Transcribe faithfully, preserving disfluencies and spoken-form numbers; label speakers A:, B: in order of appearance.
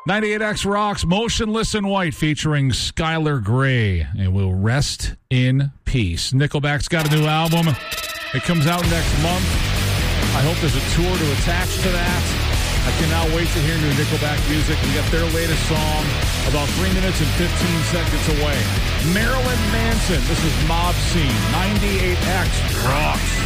A: ninety-eight X rocks Motionless in White featuring Skylar Grey, and will rest in peace. Nickelback's got a new album. It comes out next month. I hope there's a tour to attach to that. I cannot wait to hear new Nickelback music. We got their latest song about three minutes and fifteen seconds away. Marilyn Manson. This is Mob Scene. ninety-eight X rocks.